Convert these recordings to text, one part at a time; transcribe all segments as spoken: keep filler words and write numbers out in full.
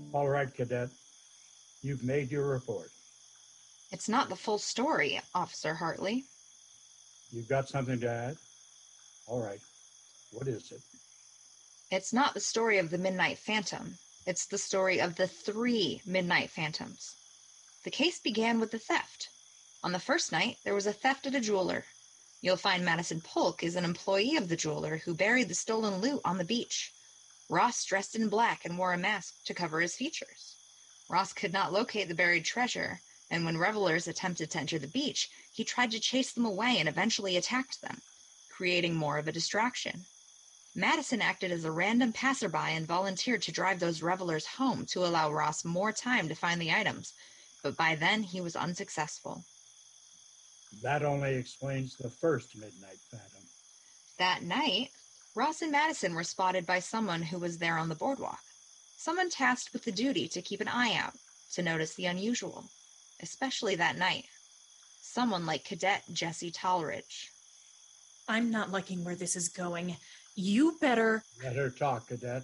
All right, Cadet. You've made your report. It's not the full story, Officer Hartley. You've got something to add? All right. What is it? It's not the story of the Midnight Phantom. It's the story of the three Midnight Phantoms. The case began with the theft. On the first night, there was a theft at a jeweler. You'll find Madison Polk is an employee of the jeweler who buried the stolen loot on the beach. Ross dressed in black and wore a mask to cover his features. Ross could not locate the buried treasure, and when revelers attempted to enter the beach, he tried to chase them away and eventually attacked them, creating more of a distraction. Madison acted as a random passerby and volunteered to drive those revelers home to allow Ross more time to find the items, but by then he was unsuccessful. That only explains the first Midnight Phantom. That night, Ross and Madison were spotted by someone who was there on the boardwalk. Someone tasked with the duty to keep an eye out, to notice the unusual, especially that night. Someone like Cadet Jesse Tallridge. I'm not liking where this is going. You better... Let her talk, Cadet.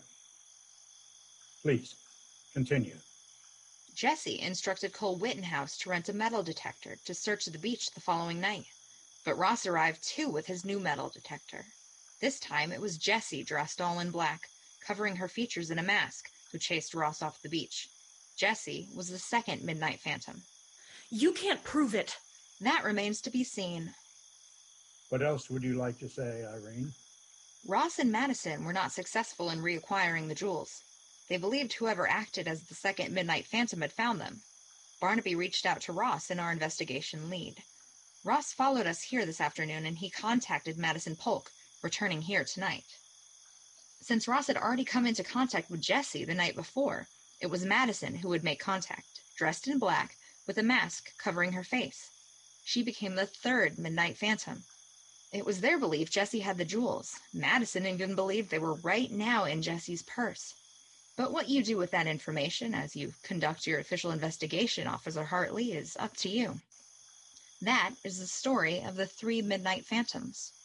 Please, continue. Jesse instructed Cole Wittenhouse to rent a metal detector to search the beach the following night. But Ross arrived too with his new metal detector. This time it was Jessie dressed all in black, covering her features in a mask, who chased Ross off the beach. Jessie was the second Midnight Phantom. You can't prove it. That remains to be seen. What else would you like to say, Irene? Ross and Madison were not successful in reacquiring the jewels. They believed whoever acted as the second Midnight Phantom had found them. Barnaby reached out to Ross in our investigation lead. Ross followed us here this afternoon, and he contacted Madison Polk, returning here tonight. Since Ross had already come into contact with Jessie the night before, it was Madison who would make contact, dressed in black, with a mask covering her face. She became the third Midnight Phantom. It was their belief Jessie had the jewels. Madison even believed they were right now in Jessie's purse. But what you do with that information as you conduct your official investigation, Officer Hartley, is up to you. That is the story of the three Midnight Phantoms.